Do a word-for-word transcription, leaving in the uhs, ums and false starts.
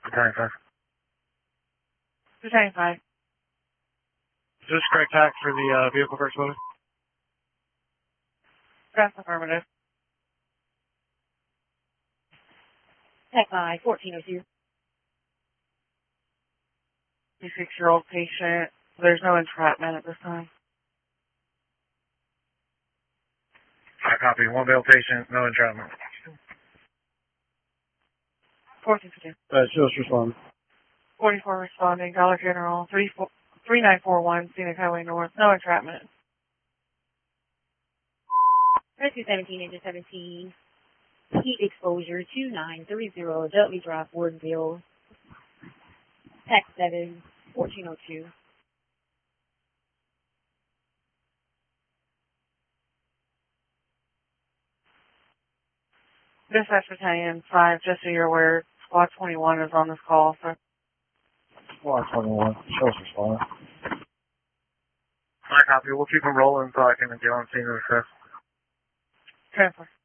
Battalion five. Battalion five. Is this correct tax for the uh, vehicle first motor? That's affirmative. Tech five, fourteen oh two. six-year-old patient. There's no entrapment at this time. I copy. One male patient, no entrapment. fourteen fifty. Uh, just respond. forty-four responding. Dollar General. three nine four one, Scenic Highway North. No entrapment. Rescue seventeen, engine seventeen. Heat exposure two nine three zero, Dudley Drive, Wardenville. Tech seven, fourteen oh two. Dispatch Battalion five, just so you're aware, Squad twenty-one is on this call, so. Squad twenty-one, show us respond. I copy. We'll keep them rolling so I can get on scene of the stress. Transfer.